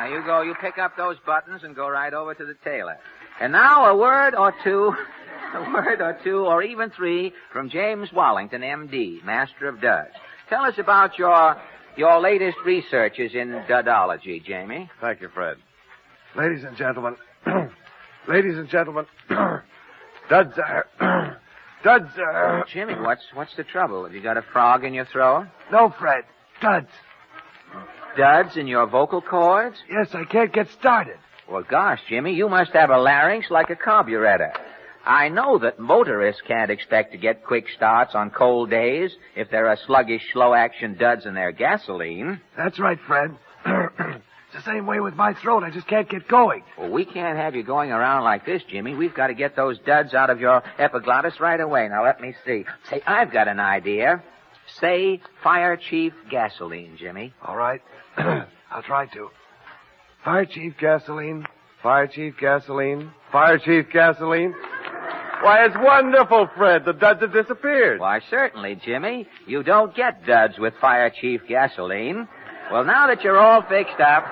Now, you go, you pick up those buttons and go right over to the tailor. And now a word or two, or even three, from James Wallington, M.D., Master of Duds. Tell us about your latest researches in dudology, Jamie. Thank you, Fred. Ladies and gentlemen, Duds are... Jimmy, what's the trouble? Have you got a frog in your throat? No, Fred. Duds. Duds in your vocal cords? Yes, I can't get started. Well, gosh, Jimmy, you must have a larynx like a carburetor. I know that motorists can't expect to get quick starts on cold days if there are sluggish, slow-action duds in their gasoline. That's right, Fred. It's the same way with my throat. I just can't get going. Well, we can't have you going around like this, Jimmy. We've got to get those duds out of your epiglottis right away. Now, let me see. Say, I've got an idea. Say Fire Chief Gasoline, Jimmy. All right. I'll try to. Fire Chief Gasoline. Fire Chief Gasoline. Fire Chief Gasoline. Why, it's wonderful, Fred. The duds have disappeared. Why, certainly, Jimmy. You don't get duds with Fire Chief Gasoline. Well, now that you're all fixed up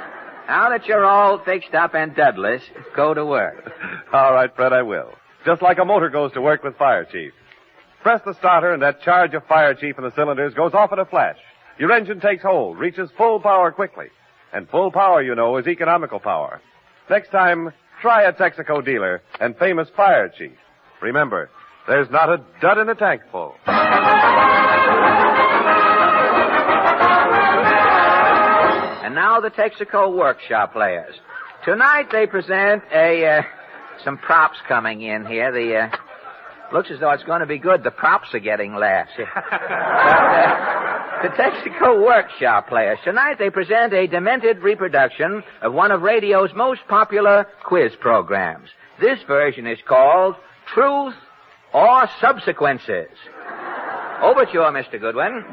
and dudless, go to work. All right, Fred, I will. Just like a motor goes to work with Fire Chief. Press the starter, and that charge of Fire Chief in the cylinders goes off in a flash. Your engine takes hold, reaches full power quickly. And full power, you know, is economical power. Next time, try a Texaco dealer and famous Fire Chief. Remember, there's not a dud in the tank full. And now the Texaco Workshop Players. Tonight they present some props coming in here. Looks as though it's going to be good. The props are getting less. The Texaco Workshop Players. Tonight they present a demented reproduction of one of radio's most popular quiz programs. This version is called Truth or Subsequences. Overture, Mr. Goodwin.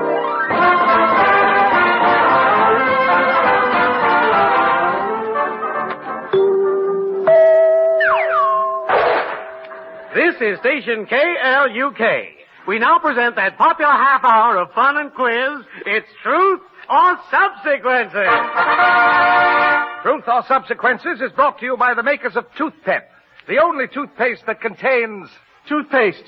This is station KLUK. We now present that popular half hour of fun and quiz. It's Truth or Subsequences. Truth or Subsequences is brought to you by the makers of Tooth Pep, the only toothpaste that contains toothpaste.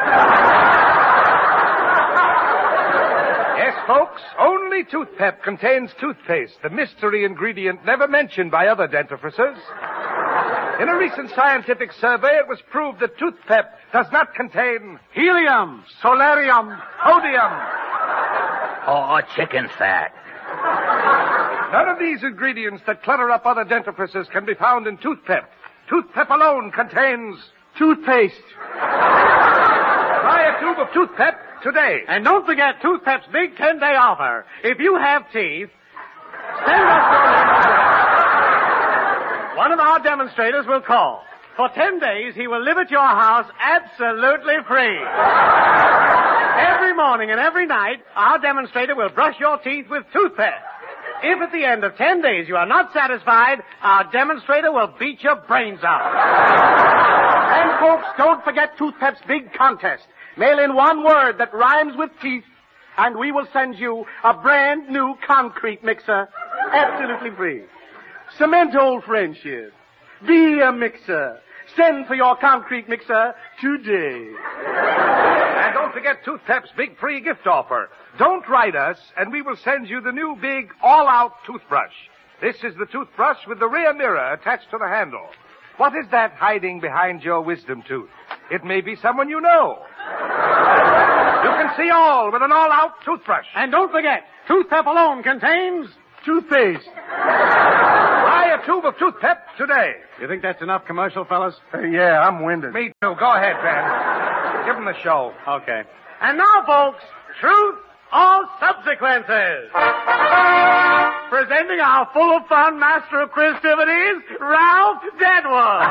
Yes, folks, only Tooth Pep contains toothpaste, the mystery ingredient never mentioned by other dentifrices. In a recent scientific survey, it was proved that Tooth Pep does not contain helium, solarium, odium, or chicken fat. None of these ingredients that clutter up other dentifrices can be found in Tooth Pep. Tooth Pep alone contains toothpaste. Try a tube of Tooth Pep today. And don't forget Tooth Pep's big 10-day offer. If you have teeth, send us your... One of our demonstrators will call. For 10 days, he will live at your house absolutely free. Every morning and every night, our demonstrator will brush your teeth with toothpaste. If at the end of 10 days you are not satisfied, our demonstrator will beat your brains out. And folks, don't forget Toothpep's big contest. Mail in one word that rhymes with teeth, and we will send you a brand new concrete mixer, absolutely free. Cement old friendship. Be a mixer. Send for your concrete mixer today. And don't forget Tooth Pep's big free gift offer. Don't write us, and we will send you the new big all-out toothbrush. This is the toothbrush with the rear mirror attached to the handle. What is that hiding behind your wisdom tooth? It may be someone you know. You can see all with an all-out toothbrush. And don't forget, Tooth Pep alone contains toothpaste. Buy a tube of Tooth Pep today. You think that's enough commercial, fellas? Yeah, I'm winded. Me too. Go ahead, Ben. Give him the show. Okay. And now, folks, Truth or Subsequences. Presenting our full-of-fun master of quiz-tivities, Ralph Deadwood.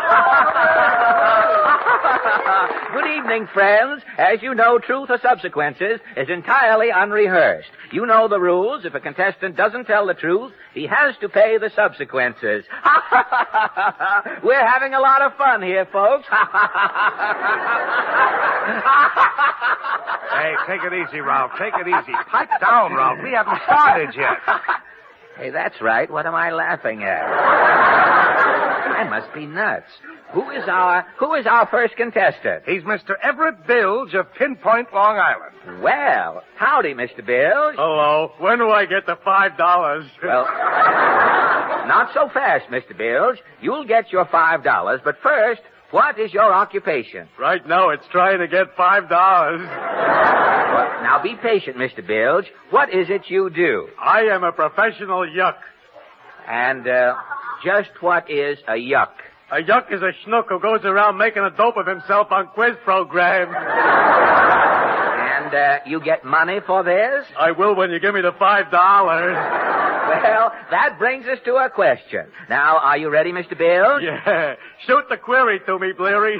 Good evening, friends. As you know, Truth or Subsequences is entirely unrehearsed. You know the rules. If a contestant doesn't tell the truth, he has to pay the subsequences. We're having a lot of fun here, folks. Hey, take it easy, Ralph. Take it easy. Pipe down, Ralph. We haven't started yet. Hey, that's right. What am I laughing at? I must be nuts. Who is our first contestant? He's Mr. Everett Bilge of Pinpoint, Long Island. Well, howdy, Mr. Bilge. Hello. When do I get the $5? Well, not so fast, Mr. Bilge. You'll get your $5, but first, what is your occupation? Right now, it's trying to get $5. Well, now, be patient, Mr. Bilge. What is it you do? I am a professional yuck. And, just what is a yuck? A yuck is a schnook who goes around making a dope of himself on quiz programs. And, you get money for this? I will when you give me the $5. Well, that brings us to a question. Now, are you ready, Mr. Bilge? Yeah. Shoot the query to me, Bleary.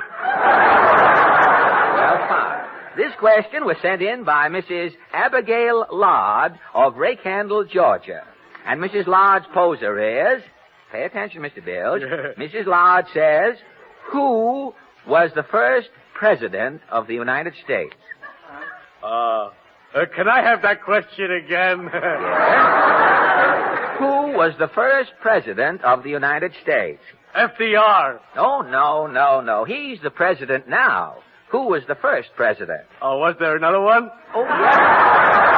Well, fine. This question was sent in by Mrs. Abigail Lod of Rakehandle, Georgia. And Mrs. Lod's poser is... Pay attention, Mr. Bilge. Yeah. Mrs. Lod says, who was the first president of the United States? Can I have that question again? Yes. Who was the first president of the United States? FDR. Oh, no. He's the president now. Who was the first president? Oh, was there another one? Oh, yes.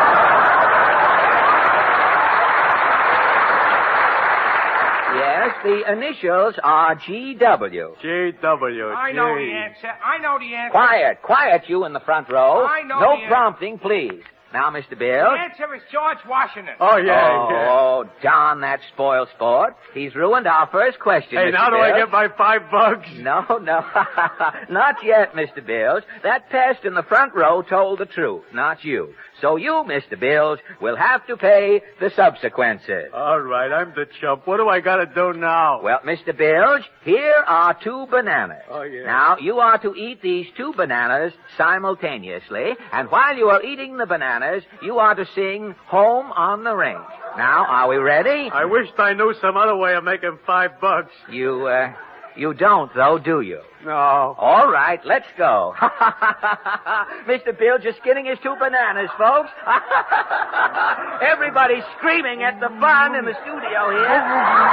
Yes, the initials are G.W. G.W. I know the answer. Quiet, you in the front row. I know No the prompting, please. Now, Mr. Bill. The answer is George Washington. Oh, yeah. Oh, darn that spoil sport. He's ruined our first question, Hey, Mr. now do Bilge. I get my $5? No. Not yet, Mr. Bilge. That pest in the front row told the truth, not you. So you, Mr. Bilge, will have to pay the subsequences. All right, I'm the chump. What do I got to do now? Well, Mr. Bilge, here are 2 bananas. Oh, yeah. Now, you are to eat these 2 bananas simultaneously, and while you are eating the bananas, you are to sing Home on the Range. Now, are we ready? I wished I knew some other way of making $5. You don't, though, do you? No. All right, let's go. Mr. Bilge is skinning his 2 bananas, folks. Everybody's screaming at the fun in the studio here.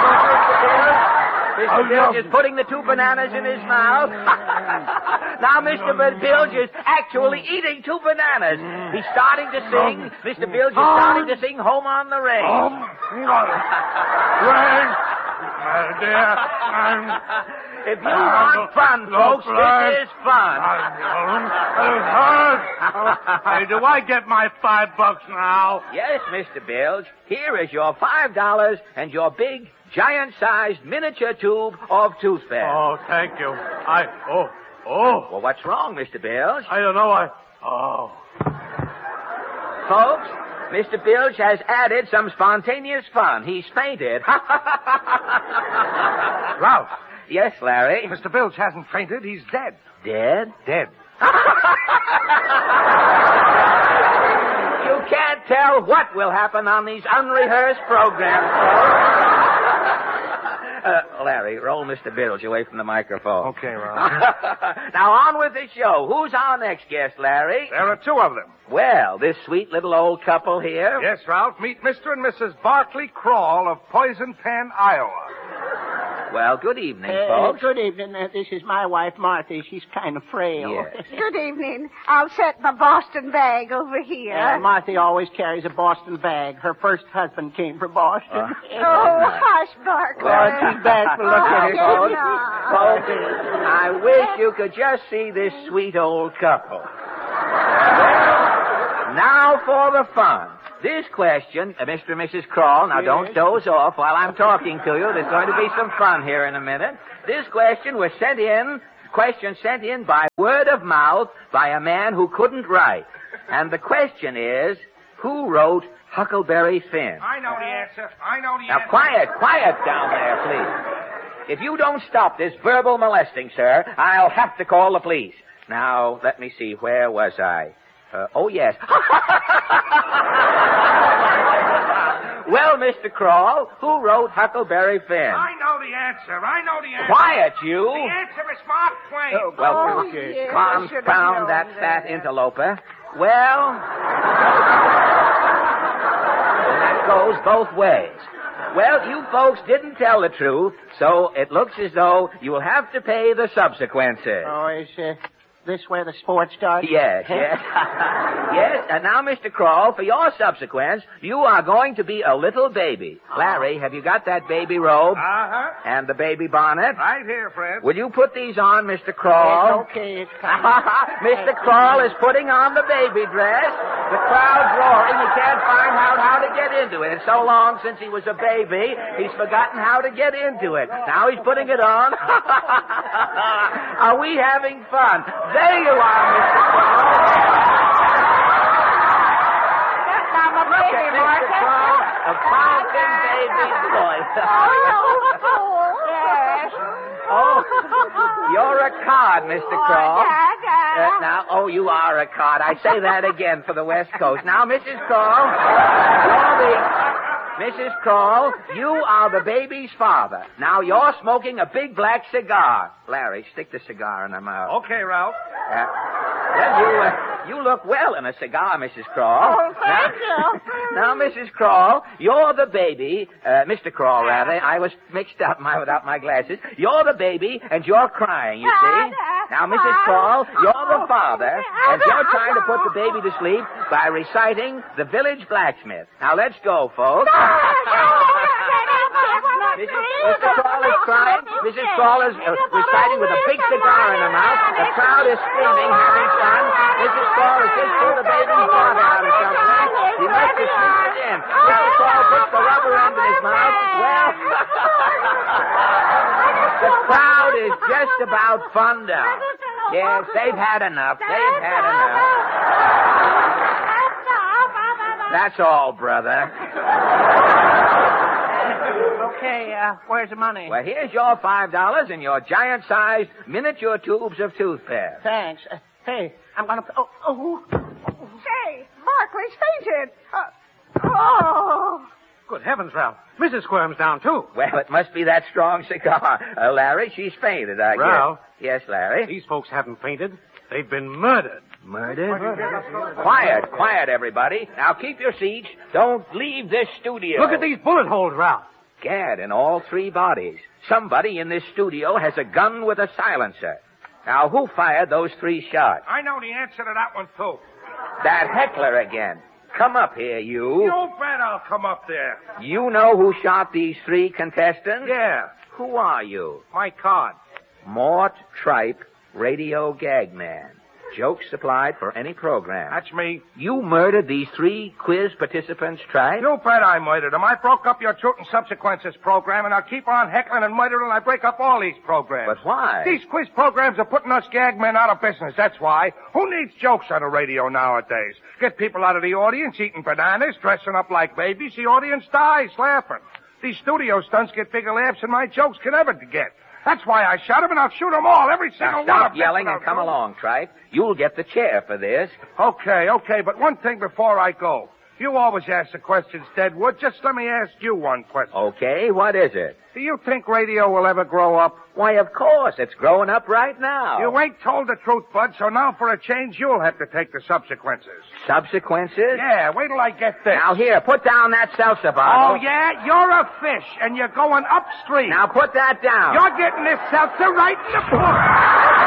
Mr. Bilge is putting the 2 bananas in his mouth. Now Mr. Bilge is actually eating 2 bananas. He's starting to sing. Mr. Bilge is starting to sing Home on the Range. If you want fun, folks, this is fun. Hey, do I get my $5 now? Yes, Mr. Bilge. Here is your $5 and your big, giant-sized miniature tube of toothpaste. Oh, thank you. Well, what's wrong, Mr. Bilge? I don't know. Folks, Mr. Bilge has added some spontaneous fun. He's fainted. Ralph. Yes, Larry. Mr. Bilge hasn't fainted. He's dead. Dead? Dead. You can't tell what will happen on these unrehearsed programs, folks. Larry, roll Mr. Bilge away from the microphone. Okay, Ralph. Now, on with the show. Who's our next guest, Larry? There are 2 of them. Well, this sweet little old couple here. Yes, Ralph. Meet Mr. and Mrs. Barclay Crawl of Poison Pen, Iowa. Well, good evening, folks. Good evening. This is my wife, Martha. She's kind of frail. Yes. Good evening. I'll set my Boston bag over here. Martha always carries a Boston bag. Her first husband came from Boston. Oh, hush, Barclay. Oh, she's back for look at her. Oh, Folks, I wish you could just see this sweet old couple. Now for the fun. This question, Mr. and Mrs. Crawl, now don't doze off while I'm talking to you. There's going to be some fun here in a minute. This question was sent in by word of mouth by a man who couldn't write. And the question is, who wrote Huckleberry Finn? I know the answer. Now, quiet down there, please. If you don't stop this verbal molesting, sir, I'll have to call the police. Now, let me see, where was I? Oh, yes. Well, Mr. Crawl, who wrote Huckleberry Finn? I know the answer. Quiet, you. The answer is Mark Twain. Well, yes, confound that fat interloper. Well, that goes both ways. Well, you folks didn't tell the truth, so it looks as though you will have to pay the subsequences. Oh, is this where the sport starts? Yes. Yes, and now, Mr. Kroll, for your subsequence, you are going to be a little baby. Larry, have you got that baby robe? Uh-huh. And the baby bonnet? Right here, friend. Will you put these on, Mr. Kroll? It's okay. It's coming. Mr. Kroll is putting on the baby dress. The crowd's roaring. He can't find out how to get into it. It's so long since he was a baby, he's forgotten how to get into it. Now he's putting it on. Are we having fun? There you are, Mr. Kroll. I'm a Look baby, at Mr. Martha. Kroll, a fountain baby boy. Yes. Oh, you're a cod, Mr. Kroll. Dad. Now, you are a cod. I say that again for the West Coast. Now, Mrs. Kroll, you are the baby's father. Now, you're smoking a big black cigar. Larry, stick the cigar in the mouth. Okay, Ralph. Well, you look well in a cigar, Mrs. Kroll. Oh, thank you. Now, Mrs. Kroll, you're the baby. Mr. Kroll, rather. I was mixed up without my glasses. You're the baby, and you're crying, you see. Now, Mrs. Kroll, you're the father, and you're trying to put the baby to sleep by reciting The Village Blacksmith. Now, let's go, folks. Mr. Kroll is crying. Mrs. Kroll is reciting with a big cigar in her mouth. The crowd is screaming, having fun. Mrs. Kroll has just pulled the baby's father out of something. He must have sneaked it in. Mr. Kroll puts the rubber end in his mouth. Well, the crowd is just about funned out. Yes, they've had enough. They've had enough. That's all, brother. Okay, where's the money? Well, here's your $5 and your giant-sized miniature tubes of toothpaste. Thanks. Hey, I'm gonna... Oh. Say, Barkley's fainted. Oh. Good heavens, Ralph. Mrs. Squirm's down, too. Well, it must be that strong cigar. Larry, she's fainted, I guess. Ralph. Yes, Larry? These folks haven't fainted. They've been murdered. Murdered? Quiet, everybody. Now, keep your seats. Don't leave this studio. Look at these bullet holes, Ralph. Gad, in all three bodies. Somebody in this studio has a gun with a silencer. Now, who fired those 3 shots? I know the answer to that one, too. That heckler again. Come up here, you. You bet I'll come up there. You know who shot these 3 contestants? Yeah, Who are you? my card. Mort Tripe, radio gag man. Jokes supplied for any program. That's me. You murdered these 3 quiz participants, Tripe? You bet I murdered them. I broke up your Truth and Subsequences program, and I'll keep on heckling and murdering and I break up all these programs. But why? These quiz programs are putting us gag men out of business, that's why. Who needs jokes on the radio nowadays? Get people out of the audience eating bananas, dressing up like babies. The audience dies laughing. These studio stunts get bigger laughs than my jokes can ever get. That's why I shot them, and I'll shoot them all, every single Now one. stop of them. yelling and come along, Tripe. You'll get the chair for this. Okay, but one thing before I go. You always ask the questions, Deadwood. Just let me ask you one question. Okay, what is it? Do you think radio will ever grow up? Why, of course. It's growing up right now. You ain't told the truth, Bud, so now for a change, you'll have to take the subsequences. Subsequences? Yeah, wait till I get this. Now, here, put down that seltzer Oh, bottle. yeah? You're a fish, and you're going upstream. Now, put that down. You're getting this seltzer right in the foot.